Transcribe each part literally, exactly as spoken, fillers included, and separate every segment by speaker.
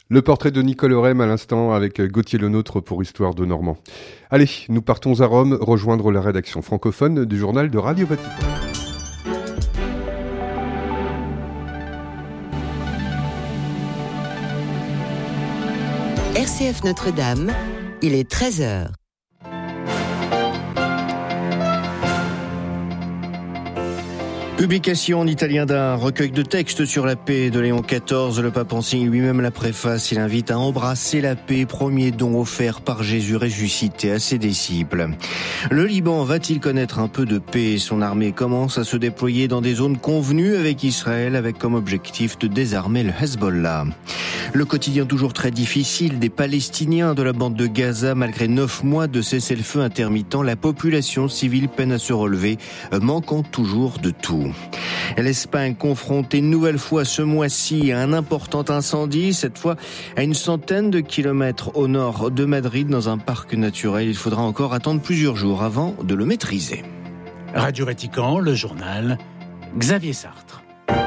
Speaker 1: Le portrait de Nicole Rem à l'instant avec Gauthier Lenôtre pour Histoire de Normand. Allez, nous partons à Rome rejoindre la rédaction francophone du journal de Radio Vatican.
Speaker 2: R C F Notre-Dame, il est treize heures.
Speaker 3: Publication en italien d'un recueil de textes sur la paix de Léon quatorze. Le pape en signe lui-même la préface. Il invite à embrasser la paix, premier don offert par Jésus ressuscité à ses disciples. Le Liban va-t-il connaître un peu de paix ? Son armée commence à se déployer dans des zones convenues avec Israël, avec comme objectif de désarmer le Hezbollah. Le quotidien toujours très difficile des Palestiniens de la bande de Gaza. Malgré neuf mois de cessez-le-feu intermittent, la population civile peine à se relever, manquant toujours de tout. L'Espagne confrontée une nouvelle fois ce mois-ci à un important incendie, cette fois à une centaine de kilomètres au nord de Madrid dans un parc naturel. Il faudra encore attendre plusieurs jours avant de le maîtriser.
Speaker 4: Radio Vatican, le journal, Xavier Sartre.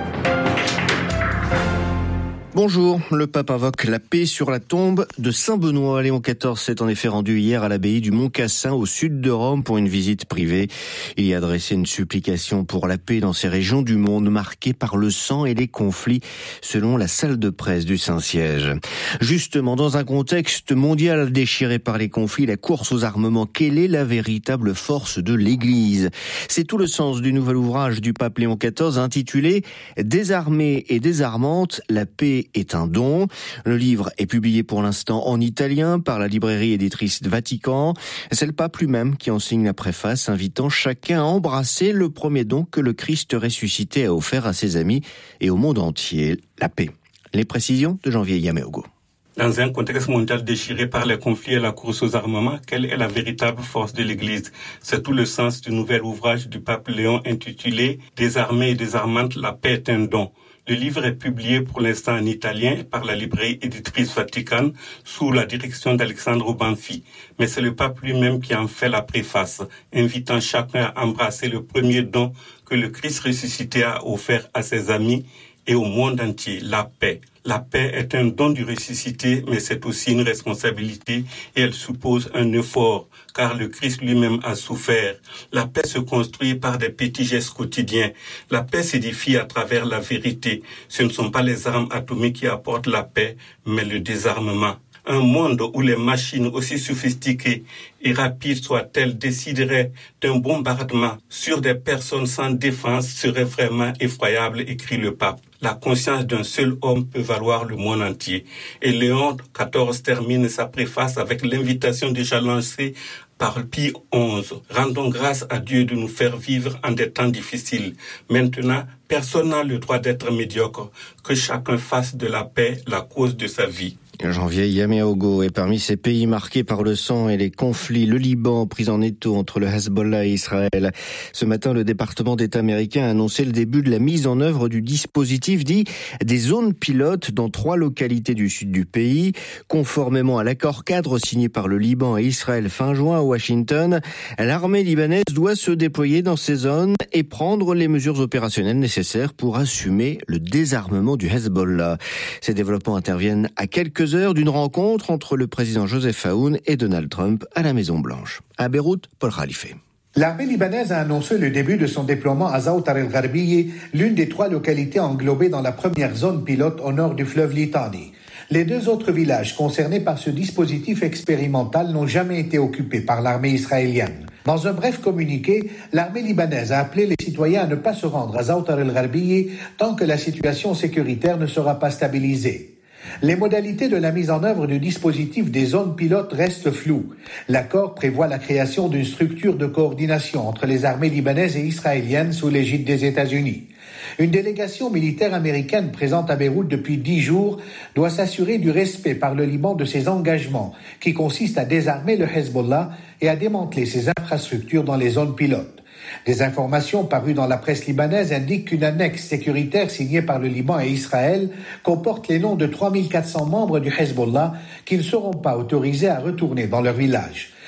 Speaker 3: Bonjour, le pape invoque la paix sur la tombe de Saint-Benoît. Léon quatorze s'est en effet rendu hier à l'abbaye du Mont-Cassin au sud de Rome pour une visite privée. Il y a adressé une supplication pour la paix dans ces régions du monde marquées par le sang et les conflits, selon la salle de presse du Saint-Siège. Justement, dans un contexte mondial déchiré par les conflits, la course aux armements, quelle est la véritable force de l'Église ? C'est tout le sens du nouvel ouvrage du pape Léon quatorze intitulé « Désarmée et désarmante, la paix est un don ». Le livre est publié pour l'instant en italien par la librairie éditrice de Vatican. C'est le pape lui-même qui en signe la préface, invitant chacun à embrasser le premier don que le Christ ressuscité a offert à ses amis et au monde entier, la paix. Les précisions de Janvier Yameogo.
Speaker 5: Dans un contexte mondial déchiré par les conflits et la course aux armements, quelle est la véritable force de l'Église ? C'est tout le sens du nouvel ouvrage du pape Léon intitulé « Désarmée et désarmante, la paix est un don ». Le livre est publié pour l'instant en italien par la librairie éditrice Vatican sous la direction d'Alessandro Banfi. Mais c'est le pape lui-même qui en fait la préface, invitant chacun à embrasser le premier don que le Christ ressuscité a offert à ses amis et au monde entier, la paix. La paix est un don du ressuscité, mais c'est aussi une responsabilité et elle suppose un effort, car le Christ lui-même a souffert. La paix se construit par des petits gestes quotidiens. La paix s'édifie à travers la vérité. Ce ne sont pas les armes atomiques qui apportent la paix, mais le désarmement. Un monde où les machines, aussi sophistiquées et rapides soient-elles, décideraient d'un bombardement sur des personnes sans défense serait vraiment effroyable, écrit le pape. La conscience d'un seul homme peut valoir le monde entier. Et Léon quatorze termine sa préface avec l'invitation déjà lancée par Pie onze. Rendons grâce à Dieu de nous faire vivre en des temps difficiles. Maintenant, personne n'a le droit d'être médiocre. Que chacun fasse de la paix la cause de sa vie.
Speaker 3: Janvier Yameogo est parmi ces pays marqués par le sang et les conflits. Le Liban, pris en étau entre le Hezbollah et Israël. Ce matin, le département d'État américain a annoncé le début de la mise en œuvre du dispositif dit des zones pilotes dans trois localités du sud du pays. Conformément à l'accord cadre signé par le Liban et Israël fin juin à Washington, l'armée libanaise doit se déployer dans ces zones et prendre les mesures opérationnelles nécessaires pour assumer le désarmement du Hezbollah. Ces développements interviennent à quelques heures d'une rencontre entre le président Joseph Aoun et Donald Trump à la Maison-Blanche. À Beyrouth, Paul Khalife.
Speaker 6: L'armée libanaise a annoncé le début de son déploiement à Zaoutar el-Gharbiye, l'une des trois localités englobées dans la première zone pilote au nord du fleuve Litani. Les deux autres villages concernés par ce dispositif expérimental n'ont jamais été occupés par l'armée israélienne. Dans un bref communiqué, l'armée libanaise a appelé les citoyens à ne pas se rendre à Zaoutar el-Gharbiye tant que la situation sécuritaire ne sera pas stabilisée. Les modalités de la mise en œuvre du dispositif des zones pilotes restent floues. L'accord prévoit la création d'une structure de coordination entre les armées libanaises et israéliennes sous l'égide des États-Unis. Une délégation militaire américaine présente à Beyrouth depuis dix jours doit s'assurer du respect par le Liban de ses engagements, qui consistent à désarmer le Hezbollah et à démanteler ses infrastructures dans les zones pilotes. Des informations parues dans la presse libanaise indiquent qu'une annexe sécuritaire signée par le Liban et Israël comporte les noms de trois mille quatre cents membres du Hezbollah qui ne seront pas autorisés à retourner dans leur village.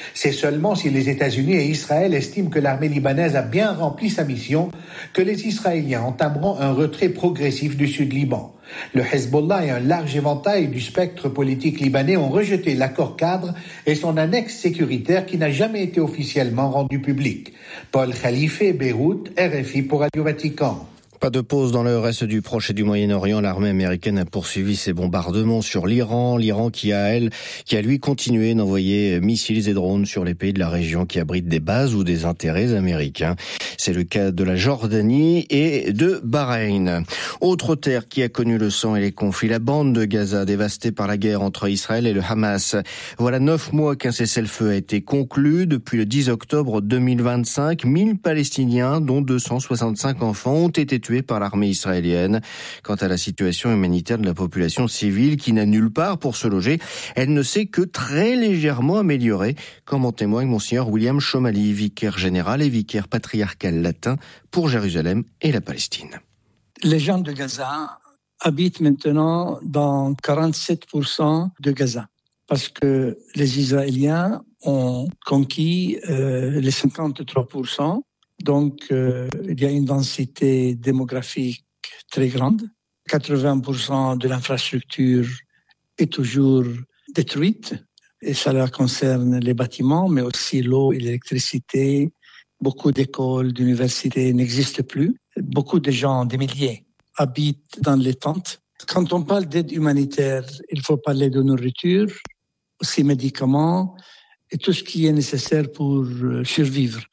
Speaker 6: C'est seulement si les États-Unis et Israël estiment que l'armée libanaise a bien rempli sa mission que les Israéliens entameront un retrait progressif du Sud-Liban. Le Hezbollah et un large éventail du spectre politique libanais ont rejeté l'accord cadre et son annexe sécuritaire qui n'a jamais été officiellement rendu public. Paul Khalife, Beyrouth, R F I pour Radio Vatican.
Speaker 3: Pas de pause dans le reste du Proche et du Moyen-Orient. L'armée américaine a poursuivi ses bombardements sur l'Iran. L'Iran qui a, elle, qui a lui continué d'envoyer missiles et drones sur les pays de la région qui abritent des bases ou des intérêts américains. C'est le cas de la Jordanie et de Bahreïn. Autre terre qui a connu le sang et les conflits, la bande de Gaza dévastée par la guerre entre Israël et le Hamas. Voilà neuf mois qu'un cessez-le-feu a été conclu. Depuis le dix octobre deux mille vingt-cinq, mille Palestiniens, dont deux cent soixante-cinq enfants, ont été tués par l'armée israélienne. Quant à la situation humanitaire de la population civile qui n'a nulle part pour se loger, elle ne s'est que très légèrement améliorée, comme en témoigne Monseigneur William Chomali, vicaire général et vicaire patriarcal latin pour Jérusalem et la Palestine.
Speaker 7: Les gens de Gaza habitent maintenant dans quarante-sept pour cent de Gaza, parce que les Israéliens ont conquis euh, les cinquante-trois pour cent. Donc, euh, il y a une densité démographique très grande. quatre-vingts pour cent de l'infrastructure est toujours détruite. Et cela concerne les bâtiments, mais aussi l'eau et l'électricité. Beaucoup d'écoles, d'universités n'existent plus. Beaucoup de gens, des milliers, habitent dans les tentes. Quand on parle d'aide humanitaire, il faut parler de nourriture, aussi médicaments et tout ce qui est nécessaire pour survivre.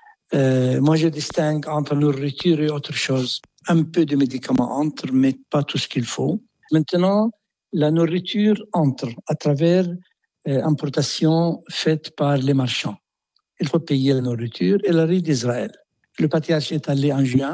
Speaker 7: Euh, moi, je distingue entre nourriture et autre chose. Un peu de médicaments entre, mais pas tout ce qu'il faut. Maintenant, la nourriture entre à travers euh, importation faite par les marchands. Il faut payer la nourriture. Elle arrive d'Israël. Le patriarche est allé en juin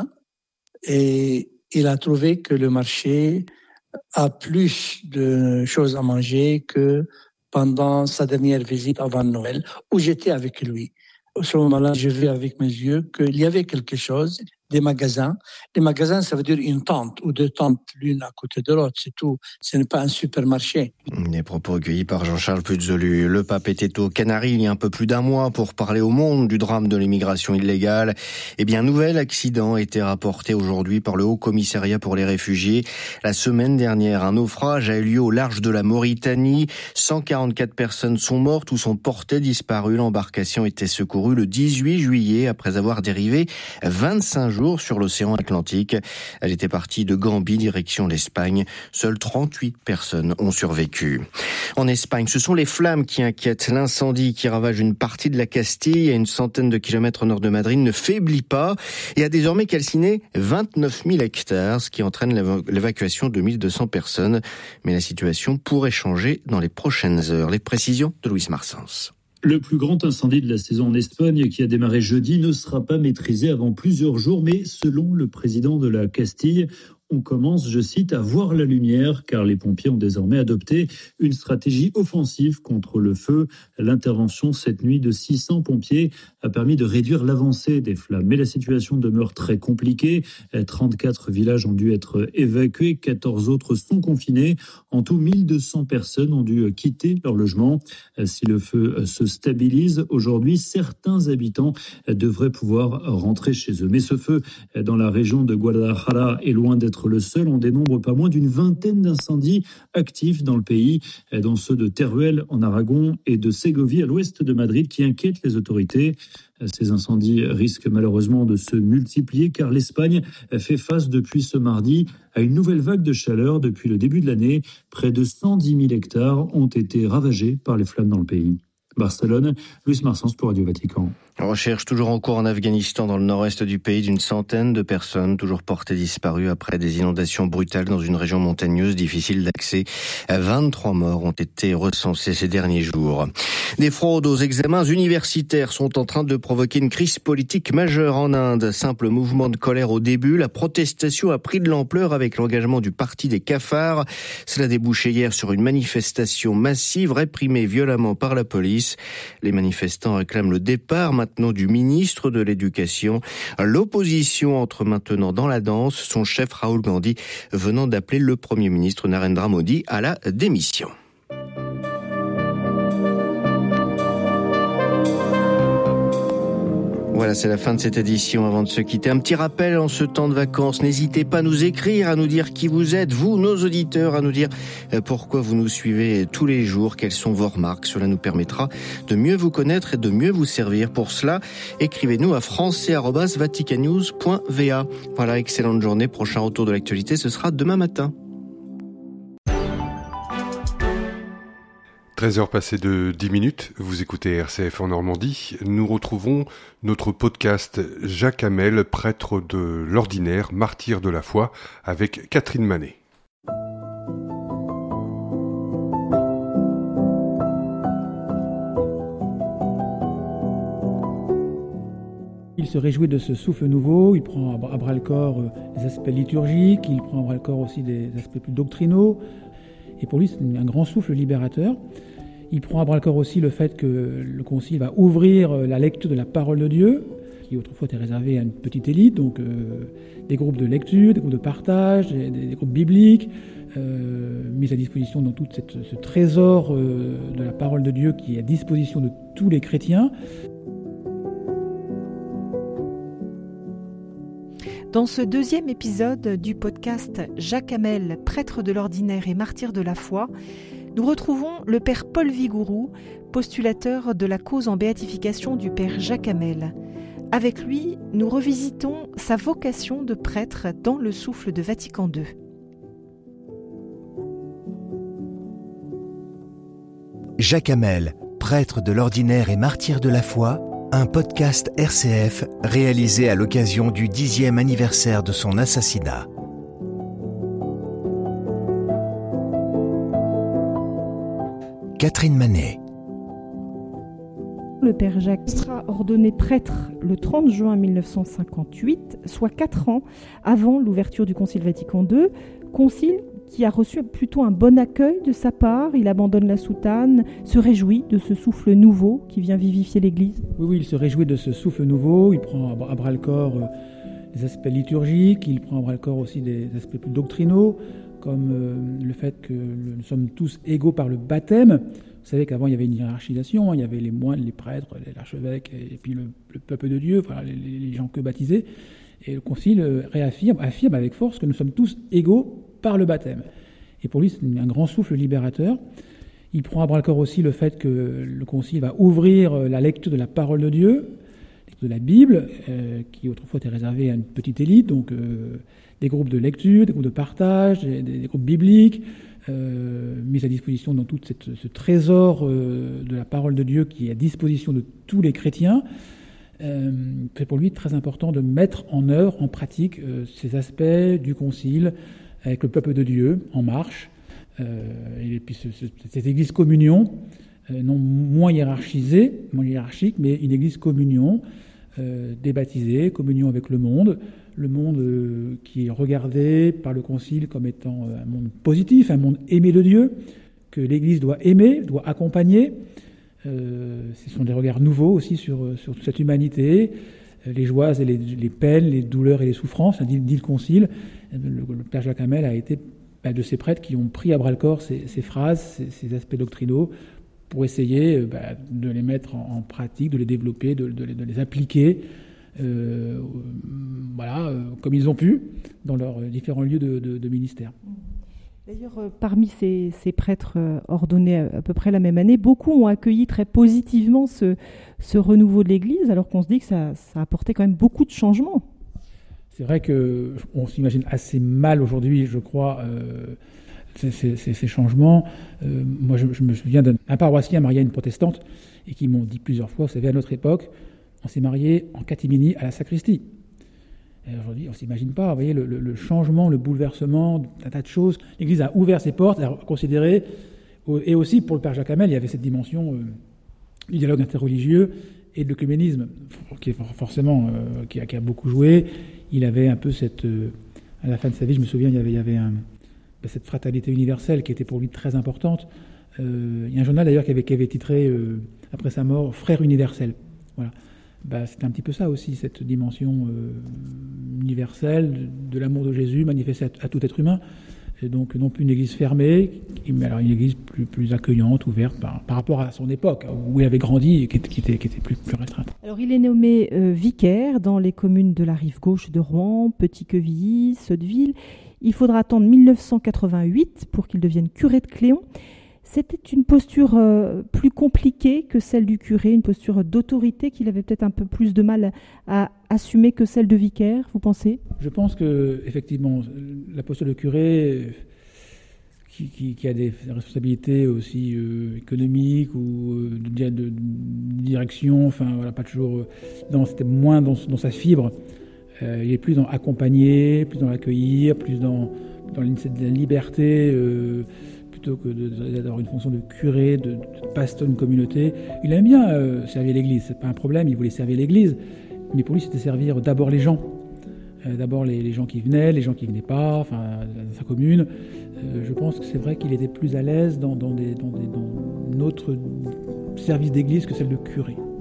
Speaker 7: et il a trouvé que le marché a plus de choses à manger que pendant sa dernière visite avant Noël, où j'étais avec lui. À ce moment-là, j'ai vu avec mes yeux qu'il y avait quelque chose, des magasins. Les magasins, ça veut dire une tente ou deux tentes, l'une à côté de l'autre, c'est tout. Ce n'est pas un supermarché.
Speaker 3: Les propos recueillis par Jean-Charles Puzolu. Le pape était aux Canaries il y a un peu plus d'un mois pour parler au monde du drame de l'immigration illégale. Eh bien, un nouvel accident a été rapporté aujourd'hui par le Haut Commissariat pour les réfugiés. La semaine dernière, un naufrage a eu lieu au large de la Mauritanie. cent quarante-quatre personnes sont mortes ou sont portées disparues. L'embarcation était secourue le dix-huit juillet après avoir dérivé vingt-cinq jours sur l'océan Atlantique. Elle était partie de Gambie, direction l'Espagne. Seules trente-huit personnes ont survécu. En Espagne, ce sont les flammes qui inquiètent. L'incendie qui ravage une partie de la Castille à une centaine de kilomètres au nord de Madrid ne faiblit pas et a désormais calciné vingt-neuf mille hectares, ce qui entraîne l'évacuation de mille deux cents personnes. Mais la situation pourrait changer dans les prochaines heures. Les précisions de Luis Marsens.
Speaker 8: Le plus grand incendie de la saison en Espagne, qui a démarré jeudi, ne sera pas maîtrisé avant plusieurs jours, mais selon le président de la Castille, on commence, je cite, à voir la lumière, car les pompiers ont désormais adopté une stratégie offensive contre le feu. L'intervention cette nuit de six cents pompiers a permis de réduire l'avancée des flammes. Mais la situation demeure très compliquée. trente-quatre villages ont dû être évacués, quatorze autres sont confinés. En tout, mille deux cents personnes ont dû quitter leur logement. Si le feu se stabilise aujourd'hui, certains habitants devraient pouvoir rentrer chez eux. Mais ce feu dans la région de Guadalajara est loin d'être le seul. On dénombre pas moins d'une vingtaine d'incendies actifs dans le pays, dont ceux de Teruel en Aragon et de Ségovie à l'ouest de Madrid qui inquiètent les autorités. Ces incendies risquent malheureusement de se multiplier car l'Espagne fait face depuis ce mardi à une nouvelle vague de chaleur depuis le début de l'année. Près de cent dix mille hectares ont été ravagés par les flammes dans le pays. Barcelone, Luis Marsens pour Radio Vatican.
Speaker 3: Recherche toujours en cours en Afghanistan, dans le nord-est du pays, d'une centaine de personnes toujours portées disparues après des inondations brutales dans une région montagneuse difficile d'accès. vingt-trois morts ont été recensés ces derniers jours. Des fraudes aux examens universitaires sont en train de provoquer une crise politique majeure en Inde. Simple mouvement de colère au début, la protestation a pris de l'ampleur avec l'engagement du parti des cafards. Cela a débouché hier sur une manifestation massive réprimée violemment par la police. Les manifestants réclament le départ maintenant du ministre de l'Éducation. L'opposition entre maintenant dans la danse, son chef Rahul Gandhi venant d'appeler le Premier ministre Narendra Modi à la démission. Voilà, c'est la fin de cette édition. Avant de se quitter, un petit rappel en ce temps de vacances. N'hésitez pas à nous écrire, à nous dire qui vous êtes, vous, nos auditeurs, à nous dire pourquoi vous nous suivez tous les jours, quelles sont vos remarques. Cela nous permettra de mieux vous connaître et de mieux vous servir. Pour cela, écrivez-nous à français arobase vaticannews point v a. Voilà, excellente journée. Prochain retour de l'actualité, ce sera demain matin.
Speaker 1: treize heures passées de dix minutes, vous écoutez R C F en Normandie. Nous retrouvons notre podcast Jacques Hamel, prêtre de l'ordinaire, martyr de la foi, avec Catherine Manet.
Speaker 9: Il se réjouit de ce souffle nouveau, il prend à bras-le-corps les aspects liturgiques, il prend à bras-le-corps aussi des aspects plus doctrinaux. Et pour lui, c'est un grand souffle libérateur. Il prend à bras-le-corps aussi le fait que le Concile va ouvrir la lecture de la parole de Dieu, qui autrefois était réservée à une petite élite, donc euh, des groupes de lecture, des groupes de partage, des, des groupes bibliques, euh, mis à disposition dans tout cette, ce trésor euh, de la parole de Dieu qui est à disposition de tous les chrétiens.
Speaker 10: Dans ce deuxième épisode du podcast Jacques Hamel, prêtre de l'ordinaire et martyr de la foi, nous retrouvons le père Paul Vigouroux, postulateur de la cause en béatification du père Jacques Hamel. Avec lui, nous revisitons sa vocation de prêtre dans le souffle de Vatican deux.
Speaker 11: Jacques Hamel, prêtre de l'ordinaire et martyr de la foi, un podcast R C F réalisé à l'occasion du dixième anniversaire de son assassinat. Catherine Manet.
Speaker 12: Le père Jacques sera ordonné prêtre le trente juin mille neuf cent cinquante-huit, soit quatre ans avant l'ouverture du Concile Vatican deux, concile qui a reçu plutôt un bon accueil de sa part. Il abandonne la soutane, se réjouit de ce souffle nouveau qui vient vivifier l'Église.
Speaker 9: Oui, oui, il se réjouit de ce souffle nouveau, il prend à bras-le-corps les aspects liturgiques, il prend à bras-le-corps aussi des aspects plus doctrinaux, comme euh, le fait que nous sommes tous égaux par le baptême. Vous savez qu'avant il y avait une hiérarchisation, il y avait les moines, les prêtres, l'archevêque et puis le, le peuple de Dieu, voilà, les, les gens que baptisés. Et le Concile réaffirme, affirme avec force que nous sommes tous égaux par le baptême. Et pour lui, c'est un grand souffle libérateur. Il prend à bras-le-corps aussi le fait que le Concile va ouvrir la lecture de la parole de Dieu, de la Bible, euh, qui autrefois était réservée à une petite élite, donc euh, des groupes de lecture, des groupes de partage, des, des groupes bibliques, euh, mis à disposition dans tout cette, ce trésor euh, de la parole de Dieu qui est à disposition de tous les chrétiens. Euh, c'est pour lui très important de mettre en œuvre, en pratique, euh, ces aspects du Concile avec le peuple de Dieu en marche, euh, et puis ce, ce, cette église communion, euh, non moins hiérarchisée, moins hiérarchique, mais une église communion, euh, débaptisée, communion avec le monde, le monde euh, qui est regardé par le Concile comme étant un monde positif, un monde aimé de Dieu, que l'Église doit aimer, doit accompagner. Euh, ce sont des regards nouveaux aussi sur, sur toute cette humanité, les joies et les, les peines, les douleurs et les souffrances, dit, dit le Concile. Le, le père Jacques Hamel a été bah, de ces prêtres qui ont pris à bras-le-corps ces, ces phrases, ces, ces aspects doctrinaux, pour essayer bah, de les mettre en, en pratique, de les développer, de, de, de les appliquer, euh, voilà, euh, comme ils ont pu, dans leurs différents lieux de, de, de ministère.
Speaker 12: D'ailleurs, euh, parmi ces, ces prêtres euh, ordonnés à, à peu près la même année, beaucoup ont accueilli très positivement ce, ce renouveau de l'Église, alors qu'on se dit que ça, ça a apporté quand même beaucoup de changements.
Speaker 9: C'est vrai qu'on s'imagine assez mal aujourd'hui, je crois, euh, ces, ces, ces changements. Euh, moi, je, je me souviens d'un paroissien marié à une protestante et qui m'ont dit plusieurs fois, vous savez, à notre époque, on s'est marié en catimini à la sacristie. Et aujourd'hui, on ne s'imagine pas, vous voyez, le, le, le changement, le bouleversement, un tas de choses. L'Église a ouvert ses portes, a considéré, et aussi pour le père Jacques Hamel, il y avait cette dimension euh, du dialogue interreligieux et de l'œcuménisme, qui est forcément, euh, qui, a, qui a beaucoup joué. Il avait un peu cette, euh, à la fin de sa vie, je me souviens, il y avait, il y avait un, ben, cette fraternité universelle qui était pour lui très importante. Euh, il y a un journal d'ailleurs qui avait, qui avait titré, euh, après sa mort, Frère universel. Voilà. Ben, c'était un petit peu ça aussi, cette dimension euh, universelle de, de l'amour de Jésus manifesté à, à tout être humain. Et donc non plus une église fermée, mais alors une église plus, plus accueillante, ouverte par, par rapport à son époque, où il avait grandi et qui, qui, était, qui était plus, plus restreinte.
Speaker 12: Alors il est nommé euh, vicaire dans les communes de la rive gauche de Rouen, Petit-Quevilly, Sotteville. Il faudra attendre mille neuf cent quatre-vingt-huit pour qu'il devienne curé de Cléon. C'était une posture euh, plus compliquée que celle du curé, une posture d'autorité qu'il avait peut-être un peu plus de mal à assumer que celle de vicaire, vous pensez ?
Speaker 9: Je pense que effectivement, la posture de curé, qui, qui, qui a des responsabilités aussi euh, économiques ou euh, de, de, de direction, enfin voilà, pas toujours. Euh, non, c'était moins dans, dans sa fibre. Euh, il est plus dans accompagner, plus dans l'accueillir, plus dans dans la liberté. Euh, plutôt que d'avoir une fonction de curé, de, de pasteur d'une communauté. Il aime bien euh, servir l'Église, c'est pas un problème, il voulait servir l'Église, mais pour lui c'était servir d'abord les gens, euh, d'abord les, les gens qui venaient, les gens qui venaient pas, enfin dans sa commune. Euh, je pense que c'est vrai qu'il était plus à l'aise dans, dans, des, dans, des, dans notre service d'Église que celle de curé.